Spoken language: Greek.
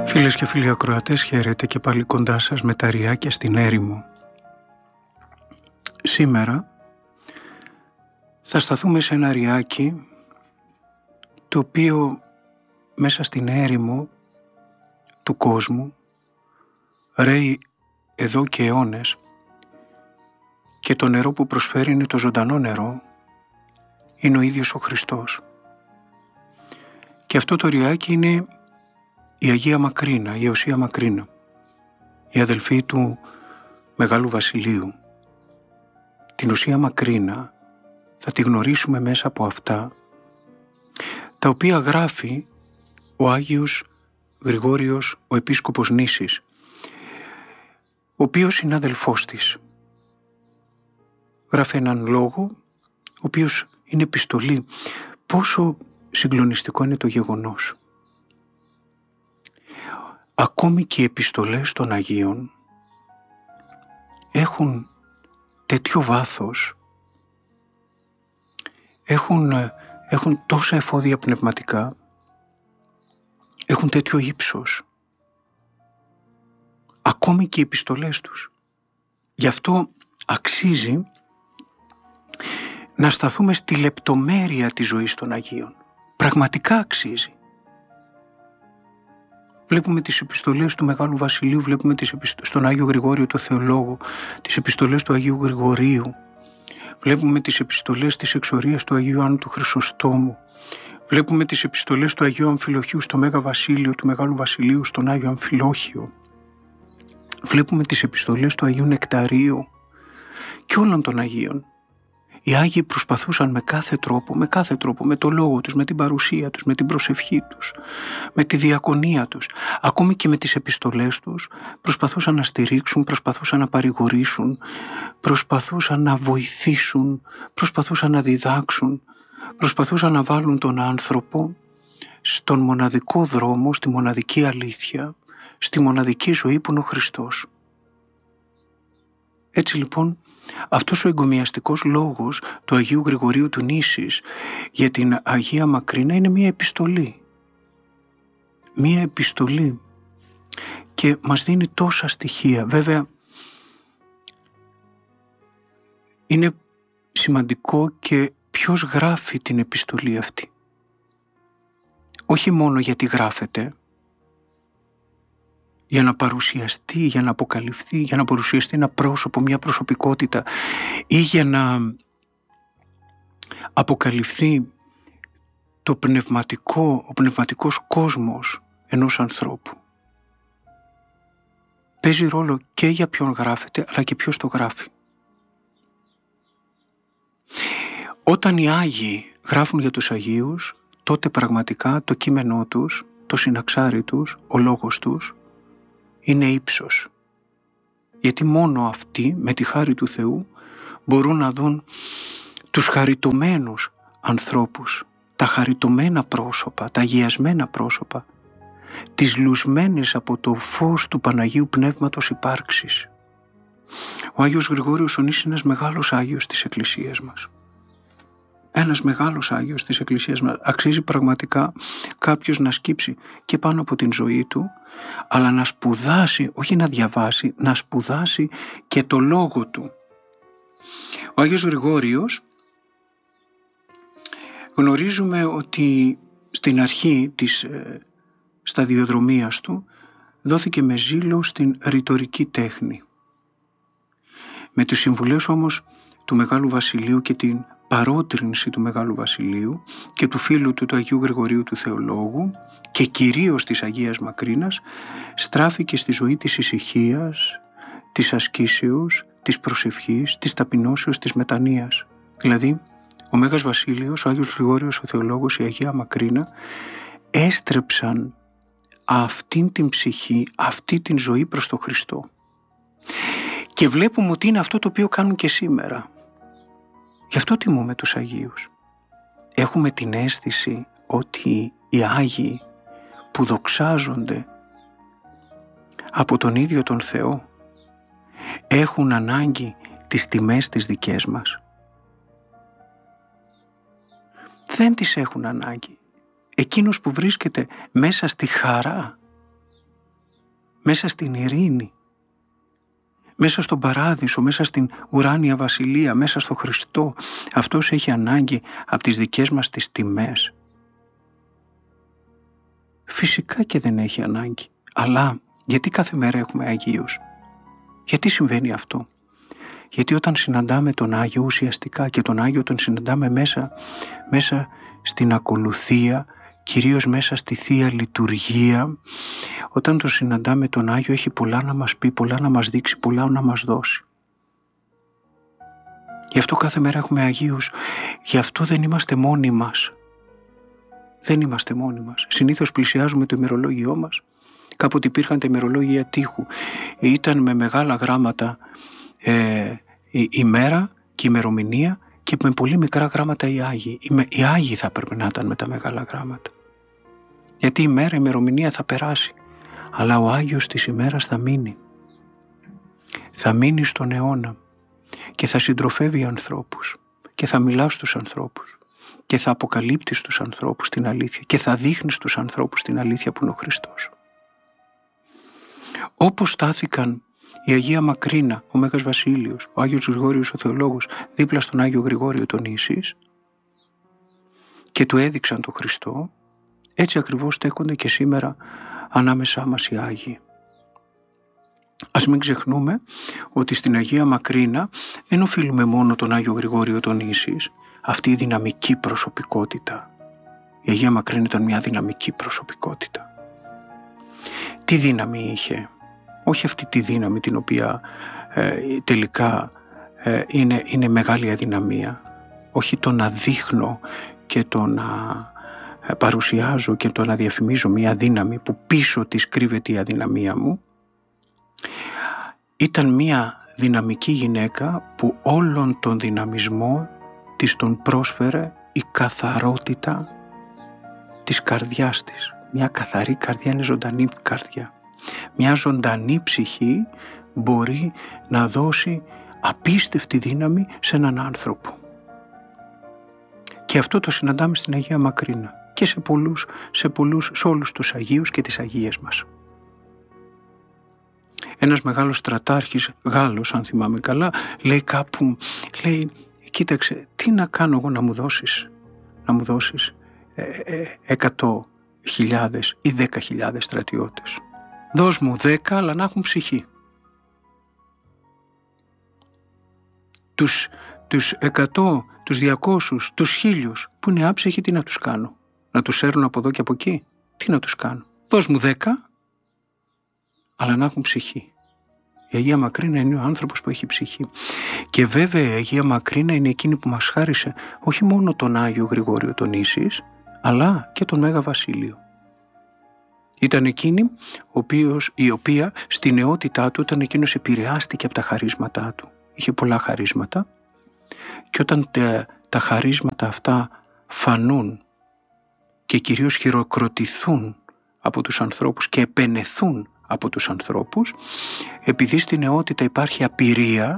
Φίλες και φίλοι ακροατές, χαίρετε και πάλι κοντά σας με τα ριάκια στην έρημο. Σήμερα θα σταθούμε σε ένα ριάκι το οποίο μέσα στην έρημο του κόσμου ρέει εδώ και αιώνες και το νερό που προσφέρει είναι το ζωντανό νερό, είναι ο ίδιος ο Χριστός. Και αυτό το ριάκι είναι η Αγία Μακρίνα, η Οσία Μακρίνα, η αδελφή του Μεγάλου Βασιλείου. Την Οσία Μακρίνα θα τη γνωρίσουμε μέσα από αυτά τα οποία γράφει ο Άγιος Γρηγόριος, ο Επίσκοπος Νήσης, ο οποίος είναι αδελφός της. Γράφει έναν λόγο, ο οποίος είναι επιστολή. Πόσο συγκλονιστικό είναι το γεγονός. Ακόμη και οι επιστολές των Αγίων έχουν τέτοιο βάθος, έχουν τόσα εφόδια πνευματικά, έχουν τέτοιο ύψος. Ακόμη και οι επιστολές τους. Γι' αυτό αξίζει να σταθούμε στη λεπτομέρεια της ζωής των Αγίων. Πραγματικά αξίζει. Βλέπουμε τις επιστολές του Μεγάλου Βασιλείου, βλέπουμε στον Άγιο Γρηγόριο το Θεολόγο, τις επιστολές του Αγίου Γρηγορίου, βλέπουμε τις επιστολές της εξορίας του Αγίου Άννου του Χρυσοστόμου, βλέπουμε τις επιστολές του Αγίου Αμφιλοχίου στο Μέγα Βασίλειο, του Μεγάλου Βασιλείου στον Άγιο Αμφιλόχιο, βλέπουμε τις επιστολές του Αγίου Νεκταρίου και όλων των Αγίων. Οι Άγιοι προσπαθούσαν με κάθε τρόπο, με το λόγο τους, με την παρουσία τους, με την προσευχή τους, με τη διακονία τους, ακόμη και με τις επιστολές τους, προσπαθούσαν να στηρίξουν, προσπαθούσαν να παρηγορήσουν, προσπαθούσαν να βοηθήσουν, προσπαθούσαν να διδάξουν, προσπαθούσαν να βάλουν τον άνθρωπο στον μοναδικό δρόμο, στη μοναδική αλήθεια, στη μοναδική ζωή που είναι ο Χριστός. Έτσι λοιπόν, αυτός ο εγκομιαστικός λόγος του Αγίου Γρηγορίου του Νήσης για την Αγία Μακρίνα είναι μία επιστολή. Μία επιστολή και μας δίνει τόσα στοιχεία. Βέβαια, είναι σημαντικό και ποιος γράφει την επιστολή αυτή. Όχι μόνο γιατί γράφεται, για να παρουσιαστεί, για να αποκαλυφθεί, για να παρουσιαστεί ένα πρόσωπο, μια προσωπικότητα ή για να αποκαλυφθεί ο πνευματικός κόσμος ενός ανθρώπου. Παίζει ρόλο και για ποιον γράφεται, αλλά και ποιος το γράφει. Όταν οι Άγιοι γράφουν για τους Αγίους, τότε πραγματικά το κείμενό τους, το συναξάρι τους, ο λόγος τους, είναι ύψος. Γιατί μόνο αυτοί, με τη χάρη του Θεού, μπορούν να δουν τους χαριτωμένους ανθρώπους, τα χαριτωμένα πρόσωπα, τα αγιασμένα πρόσωπα, τις λουσμένες από το φως του Παναγίου Πνεύματος υπάρξης. Ο Άγιος Γρηγόριος ο Νήσης είναι ένας μεγάλος Άγιος της Εκκλησίας μας. Ένας μεγάλος Άγιος της Εκκλησίας μας. Αξίζει πραγματικά κάποιος να σκύψει και πάνω από την ζωή του, αλλά να σπουδάσει, όχι να διαβάσει, να σπουδάσει και το λόγο του. Ο Άγιος Γρηγόριος γνωρίζουμε ότι στην αρχή της σταδιοδρομίας του δόθηκε με ζήλο στην ρητορική τέχνη. Με τις συμβουλές όμως του Μεγάλου Βασιλείου και την παρότρινση του Μεγάλου Βασιλείου και του φίλου του Αγίου Γρηγορίου του Θεολόγου και κυρίως της Αγίας Μακρίνας, στράφηκε στη ζωή της ησυχίας, της ασκήσεως, της προσευχής, της ταπεινώσεως, της μετανοίας. Δηλαδή, ο Μέγας Βασίλειος, ο Άγιος Γρηγόριος ο Θεολόγος, η Αγία Μακρίνα έστρεψαν αυτήν την ψυχή, αυτή την ζωή προς τον Χριστό. Και βλέπουμε ότι είναι αυτό το οποίο κάνουν και σήμερα. Γι' αυτό τιμούμε τους Αγίους. Έχουμε την αίσθηση ότι οι Άγιοι που δοξάζονται από τον ίδιο τον Θεό έχουν ανάγκη τις τιμές τις δικές μας. Δεν τις έχουν ανάγκη. Εκείνος που βρίσκεται μέσα στη χαρά μέσα στην ειρήνη, μέσα στον παράδεισο, μέσα στην ουράνια βασιλεία, μέσα στο Χριστό. Αυτός έχει ανάγκη από τις δικές μας τις τιμές? Φυσικά και δεν έχει ανάγκη. Αλλά γιατί κάθε μέρα έχουμε Αγίους? Γιατί συμβαίνει αυτό? Γιατί όταν συναντάμε τον Άγιο ουσιαστικά, και τον Άγιο τον συναντάμε μέσα στην ακολουθία, κυρίως μέσα στη Θεία Λειτουργία, όταν τον συναντάμε τον Άγιο έχει πολλά να μας πει, πολλά να μας δείξει, πολλά να μας δώσει. Γι' αυτό κάθε μέρα έχουμε Αγίους, γι' αυτό δεν είμαστε μόνοι μας. Δεν είμαστε μόνοι μας. Συνήθως πλησιάζουμε το ημερολόγιό μας. Κάποτε υπήρχαν τα ημερολόγια τείχου. Ήταν με μεγάλα γράμματα η ημέρα και η ημερομηνία και με πολύ μικρά γράμματα οι Άγιοι. Οι Άγιοι θα έπρεπε να ήταν με τα μεγάλα γράμματα. Γιατί η μέρα, η ημερομηνία θα περάσει. Αλλά ο Άγιος της ημέρας θα μείνει. Θα μείνει στον αιώνα και θα συντροφεύει ανθρώπους και θα μιλά στους ανθρώπους και θα αποκαλύπτει στους ανθρώπους την αλήθεια και θα δείχνει στους ανθρώπους την αλήθεια που είναι ο Χριστός. Όπως στάθηκαν η Αγία Μακρίνα, ο Μέγας Βασίλειος, ο Άγιος Γρηγόριος ο Θεολόγος δίπλα στον Άγιο Γρηγόριο τον Ίσης και του έδειξαν τον Χριστό, έτσι ακριβώς στέκονται και σήμερα ανάμεσά μας οι Άγιοι. Ας μην ξεχνούμε ότι στην Αγία Μακρίνα δεν οφείλουμε μόνο τον Άγιο Γρηγόριο τον Ίσης, αυτή η δυναμική προσωπικότητα. Η Αγία Μακρίνα ήταν μια δυναμική προσωπικότητα. Τι δύναμη είχε? Όχι αυτή τη δύναμη την οποία τελικά είναι μεγάλη αδυναμία. Όχι το να δείχνω και το να παρουσιάζω και το να διαφημίζω μια δύναμη που πίσω της κρύβεται η αδυναμία μου. Ήταν μια δυναμική γυναίκα που όλον τον δυναμισμό της τον πρόσφερε η καθαρότητα της καρδιάς της. Μια καθαρή καρδιά είναι ζωντανή καρδιά. Μια ζωντανή ψυχή μπορεί να δώσει απίστευτη δύναμη σε έναν άνθρωπο. Και αυτό το συναντάμε στην Αγία Μακρίνα και σε όλους τους Αγίους και τις Αγίες μας. Ένας μεγάλος στρατάρχης Γάλλος, αν θυμάμαι καλά, λέει κάπου, λέει, κοίταξε, τι να κάνω εγώ να μου δώσεις 100.000 ή 10.000 στρατιώτες. Δώσ' μου 10, αλλά να έχουν ψυχή. Τους 100, τους 200, τους 1.000 που είναι άψυχοι, τι να τους κάνω? Να τους έρνω από εδώ και από εκεί? Τι να τους κάνω? Δώσ' μου 10, αλλά να έχουν ψυχή. Η Αγία Μακρίνα είναι ο άνθρωπος που έχει ψυχή. Και βέβαια η Αγία Μακρίνα είναι εκείνη που μας χάρισε όχι μόνο τον Άγιο Γρηγόριο τον Ίσης, αλλά και τον Μέγα Βασίλειο. Ήταν εκείνη η οποία στη νεότητά του, όταν εκείνος επηρεάστηκε από τα χαρίσματά του, είχε πολλά χαρίσματα, και όταν τα χαρίσματα αυτά φανούν και κυρίως χειροκροτηθούν από τους ανθρώπους και επενεθούν από τους ανθρώπους, επειδή στη νεότητα υπάρχει απειρία,